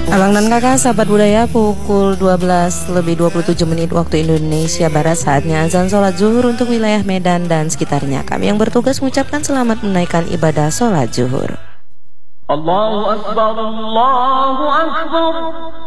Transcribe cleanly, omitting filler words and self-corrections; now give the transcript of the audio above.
Abang dan kakak sahabat budaya, pukul 12 lebih 27 menit waktu Indonesia Barat. Saatnya azan sholat zuhur untuk wilayah Medan dan sekitarnya. Kami yang bertugas mengucapkan selamat menaikkan ibadah sholat zuhur. Allahu Akbar, Allahu Akbar.